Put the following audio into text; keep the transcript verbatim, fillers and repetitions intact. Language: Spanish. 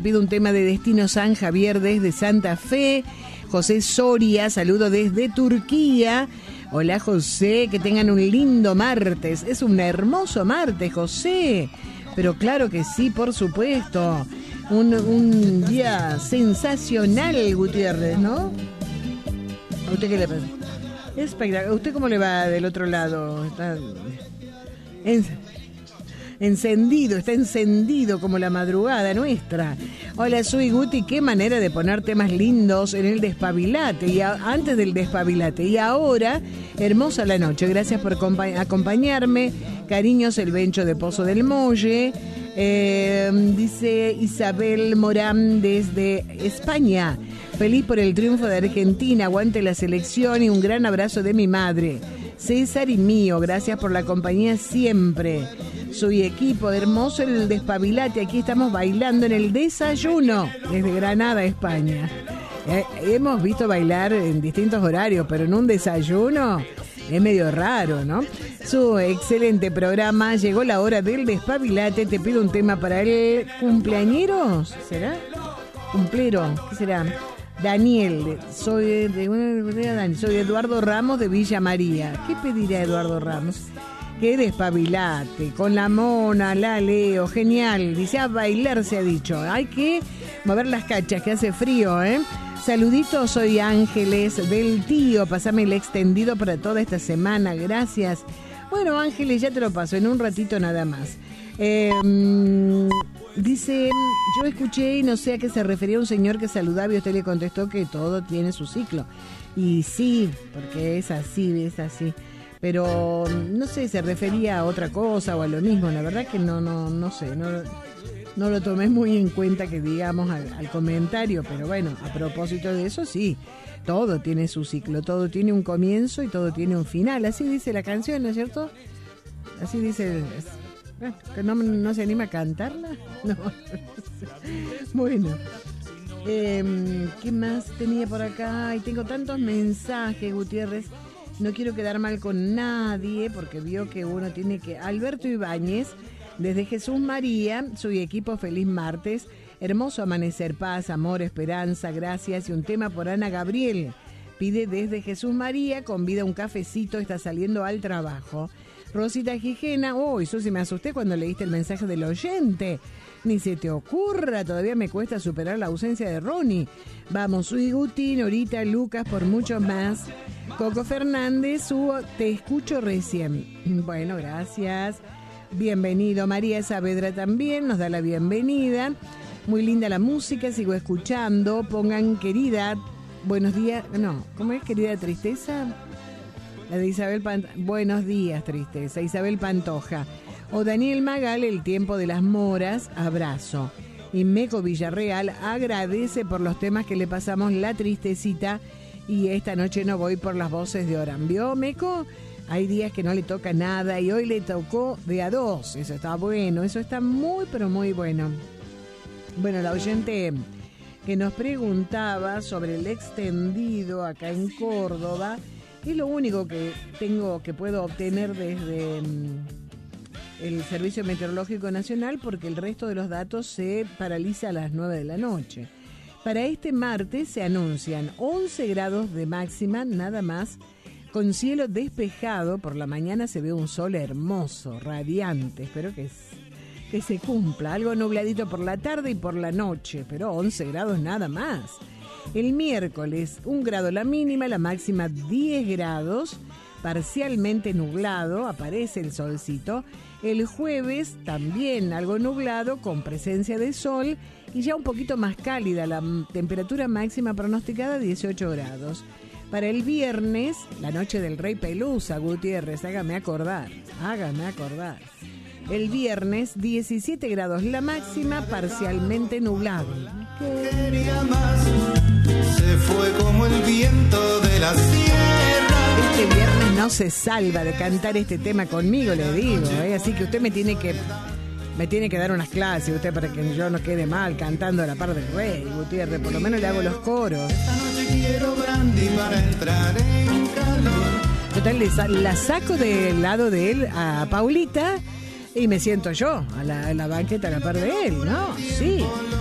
Pido un tema de Destino San Javier desde Santa Fe. José Soria, saludo desde Turquía. Hola José, que tengan un lindo martes. Es un hermoso martes, José. Pero claro que sí, por supuesto. Un, un día sensacional, Gutiérrez, ¿no? ¿A usted qué le pasa? Espectacular. ¿A usted cómo le va del otro lado? Está en... encendido, está encendido como la madrugada nuestra. Hola, soy Guti, qué manera de poner temas lindos en el despabilate, y a, antes del despabilate, y ahora, hermosa la noche, gracias por compa- acompañarme, cariños, el Bencho de Pozo del Molle, eh, dice Isabel Morán desde España, feliz por el triunfo de Argentina, aguante la selección y un gran abrazo de mi madre. César y mío, gracias por la compañía siempre. Soy equipo, hermoso el despabilate. Aquí estamos bailando en el desayuno desde Granada, España. Eh, hemos visto bailar en distintos horarios, pero en un desayuno es medio raro, ¿no? Su excelente programa. Llegó la hora del despabilate. Te pido un tema para el cumpleañeros. ¿Será? Cumplero. ¿Qué será? Daniel, soy de una soy Eduardo Ramos de Villa María. ¿Qué pedirá Eduardo Ramos? Que despabilate, con la mona, la Leo, genial. Dice, a bailar se ha dicho. Hay que mover las cachas, que hace frío, ¿eh? Saluditos, soy Ángeles del Tío. Pasame el extendido para toda esta semana, gracias. Bueno, Ángeles, ya te lo paso, en un ratito nada más. Eh, dice, yo escuché y no sé a qué se refería un señor que saludaba y usted le contestó que todo tiene su ciclo. Y sí, porque es así, es así. Pero no sé, se refería a otra cosa o a lo mismo. La verdad que no, no, no sé, no, no lo tomé muy en cuenta que digamos al, al comentario. Pero bueno, a propósito de eso, sí, todo tiene su ciclo, todo tiene un comienzo y todo tiene un final. Así dice la canción, ¿no es cierto? Así dice, bueno, que no, no se anima a cantarla. No. Bueno, eh, ¿qué más tenía por acá? Y tengo tantos mensajes, Gutiérrez. No quiero quedar mal con nadie porque vio que uno tiene que... Alberto Ibáñez, desde Jesús María, soy equipo, feliz martes. Hermoso amanecer, paz, amor, esperanza, gracias. Y un tema por Ana Gabriel. Pide desde Jesús María, convida un cafecito, está saliendo al trabajo. Rosita Gijena, oh, eso sí me asusté cuando leíste el mensaje del oyente. Ni se te ocurra, todavía me cuesta superar la ausencia de Ronnie. Vamos, soy Guti, Norita, Lucas, por mucho más. Coco Fernández, su, te escucho recién. Bueno, gracias. Bienvenido. María Saavedra también nos da la bienvenida. Muy linda la música, sigo escuchando. Pongan querida, buenos días. No, ¿cómo es querida tristeza? La de Isabel Pantoja. Buenos días, tristeza. Isabel Pantoja. O Daniel Magal, el tiempo de las moras, abrazo. Y Meco Villarreal agradece por los temas que le pasamos la tristecita. Y esta noche no voy por las voces de Orán. ¿Vio, Meco? Hay días que no le toca nada y hoy le tocó de a dos. Eso está bueno, eso está muy, pero muy bueno. Bueno, la oyente que nos preguntaba sobre el extendido acá en Córdoba, es lo único que tengo, que puedo obtener desde el Servicio Meteorológico Nacional, porque el resto de los datos se paraliza a las nueve de la noche. Para este martes se anuncian once grados de máxima, nada más, con cielo despejado. Por la mañana se ve un sol hermoso, radiante. Espero que, que se cumpla. Algo nubladito por la tarde y por la noche, pero once grados nada más. El miércoles, un grado la mínima, la máxima diez grados, parcialmente nublado, aparece el solcito. El jueves también algo nublado, con presencia de sol y ya un poquito más cálida, la temperatura máxima pronosticada dieciocho grados. Para el viernes, la noche del Rey Pelusa, Gutiérrez, hágame acordar, hágame acordar. El viernes, diecisiete grados la máxima, parcialmente nublado. Quería más, se fue como el viento de la sierra. Este viernes no se salva de cantar este tema conmigo, le digo, ¿eh? Así que usted me tiene que me tiene que dar unas clases, usted, para que yo no quede mal cantando a la par del Rey, Gutiérrez. Por lo menos le hago los coros. Esta noche quiero brandy para entrar en calor. Total, le sa- la saco del lado de él a Paulita y me siento yo a la, a la banqueta a la par de él, ¿no? Sí.